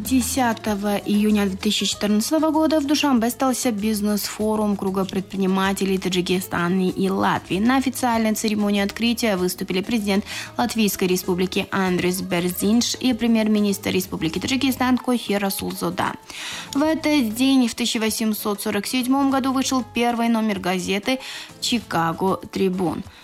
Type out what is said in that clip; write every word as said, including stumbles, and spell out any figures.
десятого июня две тысячи четырнадцатого года в Душанбе состоялся бизнес-форум Круга предпринимателей Таджикистана и Латвии. На официальной церемонии открытия выступили президент Латвийской республики Андрис Берзинш и премьер-министр республики Таджикистан Кохир Расулзода. В этот день в тысяча восемьсот сорок седьмом году вышел первый номер газеты «Чикаго Трибун».